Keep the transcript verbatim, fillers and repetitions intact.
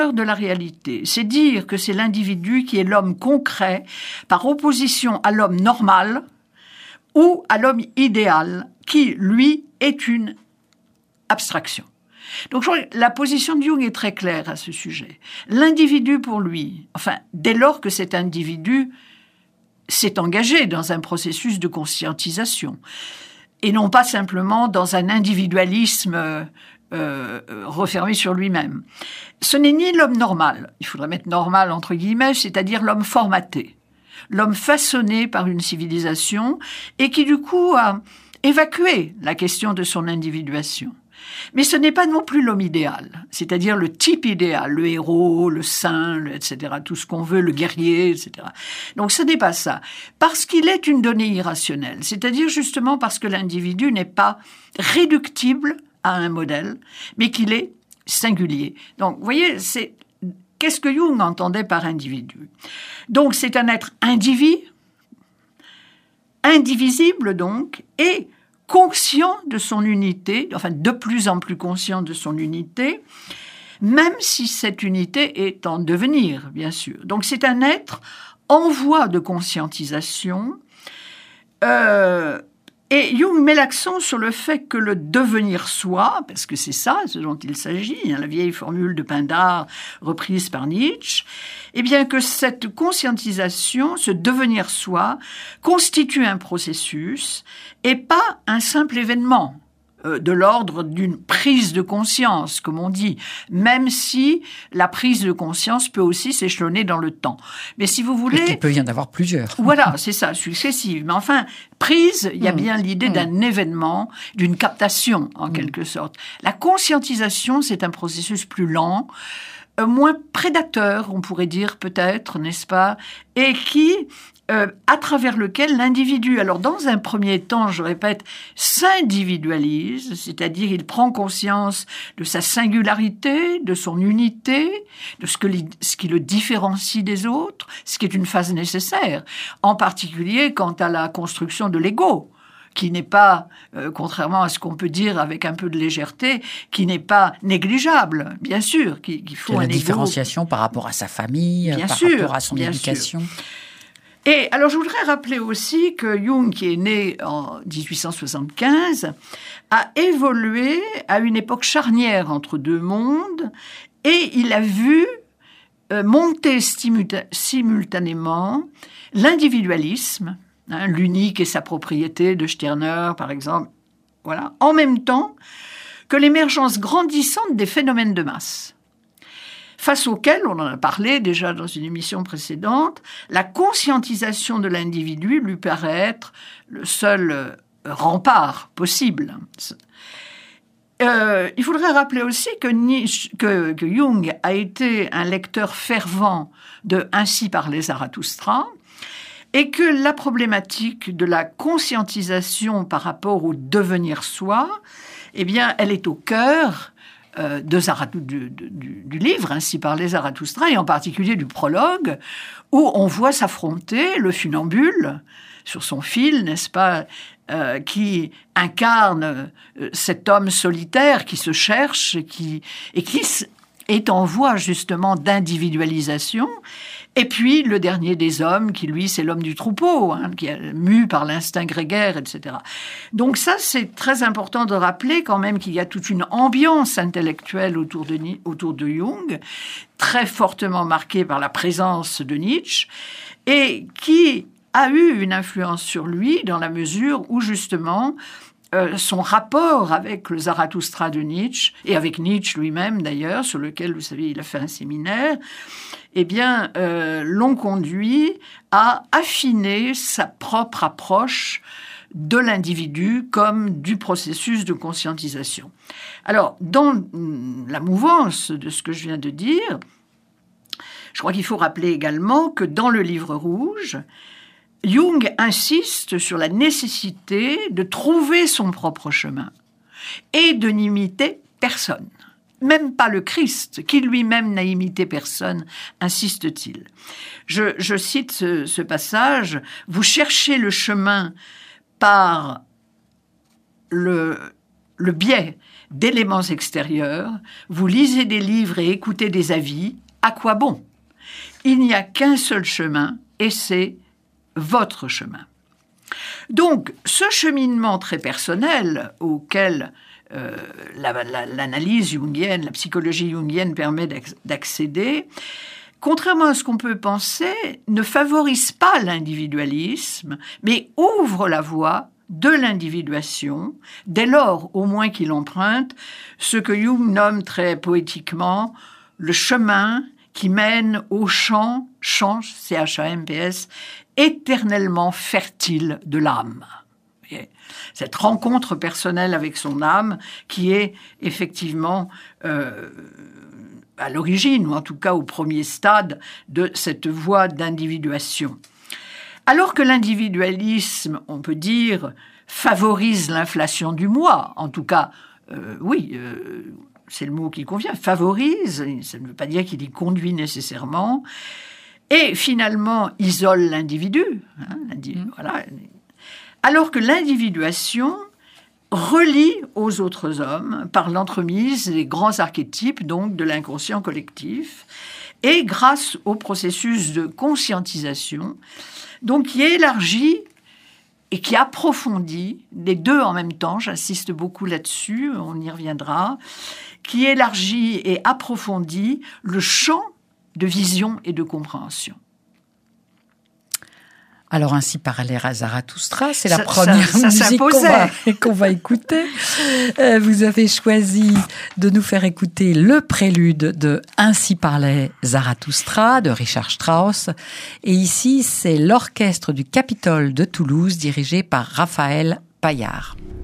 de la réalité. C'est dire que c'est l'individu qui est l'homme concret par opposition à l'homme normal ou à l'homme idéal qui, lui, est une abstraction. Donc, je crois que la position de Jung est très claire à ce sujet. L'individu, pour lui, enfin, dès lors que cet individu s'est engagé dans un processus de conscientisation, et non pas simplement dans un individualisme euh, euh, refermé sur lui-même. Ce n'est ni l'homme normal, il faudrait mettre normal entre guillemets, c'est-à-dire l'homme formaté, l'homme façonné par une civilisation, et qui du coup a évacué la question de son individuation. Mais ce n'est pas non plus l'homme idéal, c'est-à-dire le type idéal, le héros, le saint, le, et cetera, tout ce qu'on veut, le guerrier, et cetera. Donc ce n'est pas ça, parce qu'il est une donnée irrationnelle, c'est-à-dire justement parce que l'individu n'est pas réductible à un modèle, mais qu'il est singulier. Donc vous voyez, c'est qu'est-ce que Jung entendait par individu ? Donc c'est un être individu, indivisible donc, et conscient de son unité, enfin de plus en plus conscient de son unité, même si cette unité est en devenir, bien sûr. Donc c'est un être en voie de conscientisation, euh, et Jung met l'accent sur le fait que le devenir soi, parce que c'est ça ce dont il s'agit, hein, la vieille formule de Pindar reprise par Nietzsche, eh bien que cette conscientisation, ce devenir soi, constitue un processus et pas un simple événement euh, de l'ordre d'une prise de conscience, comme on dit, même si la prise de conscience peut aussi s'échelonner dans le temps. Mais si vous voulez... Il peut y en avoir plusieurs. Voilà, c'est ça, successive. Mais enfin, prise, il y a mmh. bien l'idée mmh. d'un événement, d'une captation, en mmh. quelque sorte. La conscientisation, c'est un processus plus lent, euh, moins prédateur, on pourrait dire peut-être, n'est-ce pas, et qui... Euh, à travers lequel l'individu, alors dans un premier temps, je répète, s'individualise, c'est-à-dire il prend conscience de sa singularité, de son unité, de ce, que li, ce qui le différencie des autres, ce qui est une phase nécessaire, en particulier quant à la construction de l'ego, qui n'est pas, euh, contrairement à ce qu'on peut dire avec un peu de légèreté, qui n'est pas négligeable, bien sûr, qu'il, qu'il faut un un ego. La différenciation par rapport à sa famille, bien par sûr, rapport à son éducation. Sûr. Et alors, je voudrais rappeler aussi que Jung, qui est né en dix-huit cent soixante-quinze, a évolué à une époque charnière entre deux mondes et il a vu euh, monter simulta- simultanément l'individualisme, hein, l'unique et sa propriété de Stirner, par exemple, voilà, en même temps que l'émergence grandissante des phénomènes de masse, face auquel, on en a parlé déjà dans une émission précédente, la conscientisation de l'individu lui paraît être le seul rempart possible. Euh, il faudrait rappeler aussi que, Nietzsche, que, que Jung a été un lecteur fervent de « Ainsi parlait Zarathustra », et que la problématique de la conscientisation par rapport au devenir soi, eh bien, elle est au cœur Euh, de Zarath- du, du, du livre, Ainsi parlait Zarathustra, et en particulier du prologue, où on voit s'affronter le funambule sur son fil, n'est-ce pas, euh, qui incarne euh, cet homme solitaire qui se cherche et qui, et qui est en voie justement d'individualisation. Et puis, le dernier des hommes, qui, lui, c'est l'homme du troupeau, hein, qui est mu par l'instinct grégaire, et cetera. Donc ça, c'est très important de rappeler quand même qu'il y a toute une ambiance intellectuelle autour de, autour de Jung, très fortement marquée par la présence de Nietzsche, et qui a eu une influence sur lui dans la mesure où, justement, Euh, son rapport avec le Zarathustra de Nietzsche, et avec Nietzsche lui-même d'ailleurs, sur lequel, vous savez, il a fait un séminaire, eh bien, euh, l'ont conduit à affiner sa propre approche de l'individu comme du processus de conscientisation. Alors, dans la mouvance de ce que je viens de dire, je crois qu'il faut rappeler également que dans le Livre rouge, Jung insiste sur la nécessité de trouver son propre chemin et de n'imiter personne, même pas le Christ, qui lui-même n'a imité personne, insiste-t-il. Je, je cite ce, ce passage, « Vous cherchez le chemin par le, le biais d'éléments extérieurs, vous lisez des livres et écoutez des avis, à quoi bon? Il n'y a qu'un seul chemin, et c'est votre chemin. Donc, ce cheminement très personnel auquel euh, la, la, l'analyse jungienne, la psychologie jungienne permet d'accéder, contrairement à ce qu'on peut penser, ne favorise pas l'individualisme, mais ouvre la voie de l'individuation, dès lors au moins qu'il emprunte ce que Jung nomme très poétiquement le chemin qui mène au champ, champ, C H A M P S, éternellement fertile de l'âme. Cette rencontre personnelle avec son âme qui est effectivement euh, à l'origine, ou en tout cas au premier stade de cette voie d'individuation. Alors que l'individualisme, on peut dire, favorise l'inflation du moi, en tout cas, euh, oui, euh, c'est le mot qui convient, favorise, ça ne veut pas dire qu'il y conduit nécessairement, et finalement isole l'individu. Hein, l'individu mmh. voilà. Alors que l'individuation relie aux autres hommes par l'entremise des grands archétypes, donc de l'inconscient collectif, et grâce au processus de conscientisation, donc qui élargit et qui approfondit, les deux en même temps, j'insiste beaucoup là-dessus, on y reviendra, qui élargit et approfondit le champ de vision et de compréhension. Alors, Ainsi parlait Zarathustra, c'est la ça, première ça, ça musique qu'on va, qu'on va écouter. Euh, vous avez choisi de nous faire écouter le prélude de Ainsi parlait Zarathustra de Richard Strauss. Et ici, c'est l'orchestre du Capitole de Toulouse dirigé par Raphaël Paillard.